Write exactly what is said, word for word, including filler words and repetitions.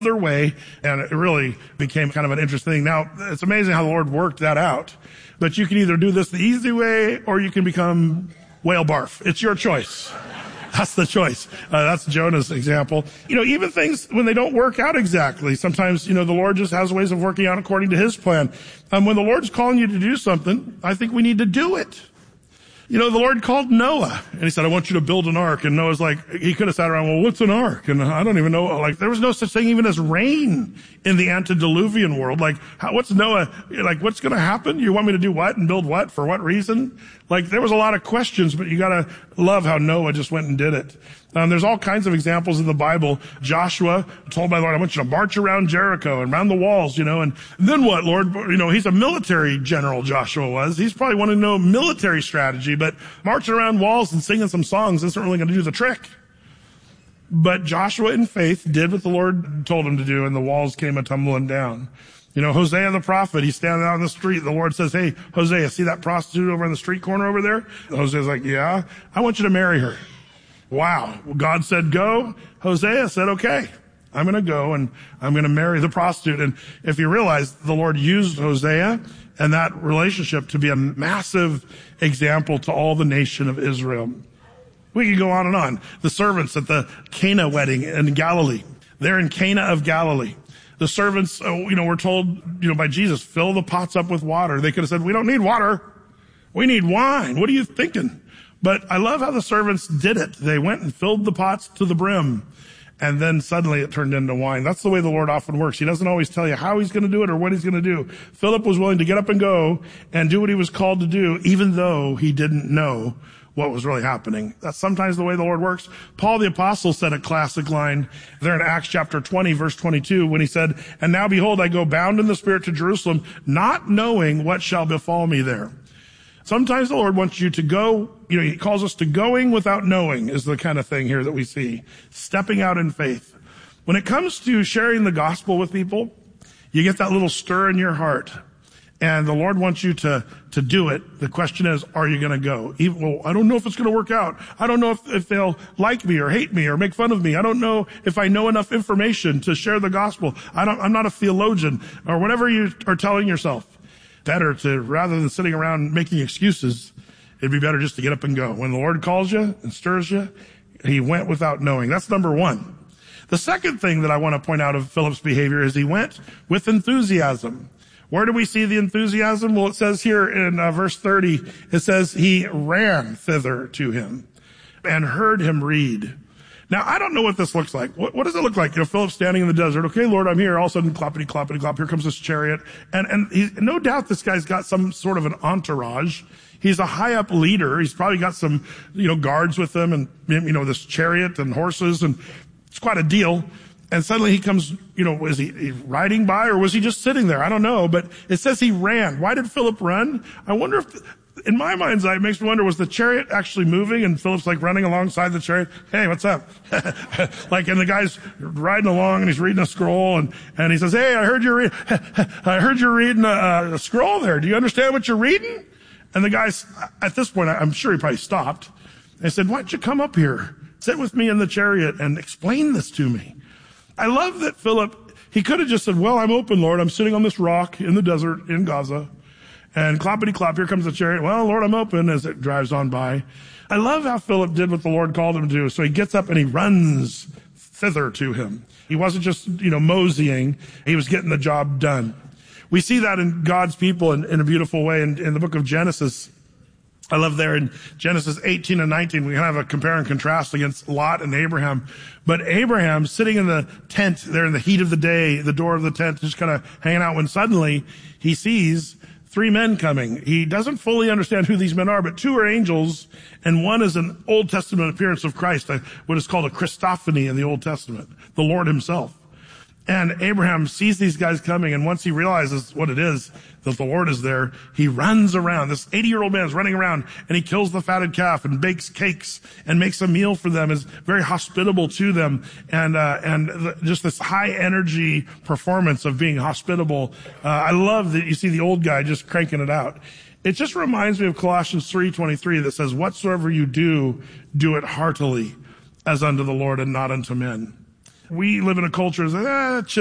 their way, and it really became kind of an interesting thing. Now, it's amazing how the Lord worked that out. But you can either do this the easy way, or you can become whale barf. It's your choice. That's the choice. Uh, that's Jonah's example. You know, even things when they don't work out exactly, sometimes, you know, the Lord just has ways of working out according to his plan. Um, when the Lord's calling you to do something, I think we need to do it. You know, the Lord called Noah, and he said, I want you to build an ark. And Noah's like, he could have sat around, well, what's an ark? And I don't even know. Like, there was no such thing even as rain in the antediluvian world. Like, how, what's Noah, like, what's going to happen? You want me to do what and build what? For what reason? Like, there was a lot of questions, but you got to love how Noah just went and did it. Um, there's all kinds of examples in the Bible. Joshua told by the Lord, I want you to march around Jericho and around the walls, you know, and then what, Lord? You know, he's a military general, Joshua was. He's probably wanting to know military strategy, but marching around walls and singing some songs isn't really going to do the trick. But Joshua in faith did what the Lord told him to do, and the walls came a-tumbling down. You know, Hosea the prophet, he's standing out on the street. The Lord says, hey, Hosea, see that prostitute over in the street corner over there? Hosea's like, yeah, I want you to marry her. Wow. God said go. Hosea said, okay, I'm going to go and I'm going to marry the prostitute. And if you realize the Lord used Hosea and that relationship to be a massive example to all the nation of Israel. We could go on and on. The servants at the Cana wedding in Galilee. They're in Cana of Galilee. The servants, you know, were told, you know, by Jesus, fill the pots up with water. They could have said, we don't need water. We need wine. What are you thinking? But I love how the servants did it. They went and filled the pots to the brim. And then suddenly it turned into wine. That's the way the Lord often works. He doesn't always tell you how he's going to do it or what he's going to do. Philip was willing to get up and go and do what he was called to do, even though he didn't know what was really happening. That's sometimes the way the Lord works. Paul the apostle said a classic line there in Acts chapter twenty, verse twenty-two, when he said, and now behold, I go bound in the Spirit to Jerusalem, not knowing what shall befall me there. Sometimes the Lord wants you to go, you know, he calls us to going without knowing is the kind of thing here that we see. Stepping out in faith. When it comes to sharing the gospel with people, you get that little stir in your heart. And the Lord wants you to, to do it. The question is, are you going to go? Even, well, I don't know if it's going to work out. I don't know if, if they'll like me or hate me or make fun of me. I don't know if I know enough information to share the gospel. I don't, I'm not a theologian or whatever you are telling yourself. Better to, rather than sitting around making excuses, it'd be better just to get up and go. When the Lord calls you and stirs you, he went without knowing. That's number one. The second thing that I want to point out of Philip's behavior is he went with enthusiasm. Where do we see the enthusiasm? Well, it says here in uh, verse thirty, it says he ran thither to him and heard him read. Now, I don't know what this looks like. What, what does it look like? You know, Philip standing in the desert. Okay, Lord, I'm here. All of a sudden, cloppity, cloppity, clop. Here comes this chariot. And, and he, no doubt this guy's got some sort of an entourage. He's a high up leader. He's probably got some, you know, guards with him and, you know, this chariot and horses, and it's quite a deal. And suddenly he comes, you know, was he, he riding by or was he just sitting there? I don't know, but it says he ran. Why did Philip run? I wonder if, in my mind's eye, it makes me wonder, was the chariot actually moving and Philip's like running alongside the chariot? Hey, what's up? Like, and the guy's riding along and he's reading a scroll and, and he says, hey, I heard you're, re- I heard you're reading a, a scroll there. Do you understand what you're reading? And the guy's, at this point, I'm sure he probably stopped and said, why don't you come up here? Sit with me in the chariot and explain this to me. I love that Philip, he could have just said, well, I'm open, Lord. I'm sitting on this rock in the desert in Gaza. And cloppity clop, here comes the chariot. Well, Lord, I'm open as it drives on by. I love how Philip did what the Lord called him to do. So he gets up and he runs thither to him. He wasn't just, you know, moseying. He was getting the job done. We see that in God's people in, in a beautiful way in, in the book of Genesis. I love there in Genesis eighteen and nineteen, we have a compare and contrast against Lot and Abraham. But Abraham sitting in the tent there in the heat of the day, the door of the tent, just kind of hanging out, when suddenly he sees three men coming. He doesn't fully understand who these men are, but two are angels, and one is an Old Testament appearance of Christ, what is called a Christophany in the Old Testament, the Lord himself. And Abraham sees these guys coming, and once he realizes what it is, that the Lord is there, he runs around. This eighty-year-old man is running around, and he kills the fatted calf and bakes cakes and makes a meal for them, is very hospitable to them, and uh, and the, just this high-energy performance of being hospitable. Uh, I love that you see the old guy just cranking it out. It just reminds me of Colossians three twenty-three that says, whatsoever you do, do it heartily, as unto the Lord and not unto men. we live in a culture that's like, ah, chill.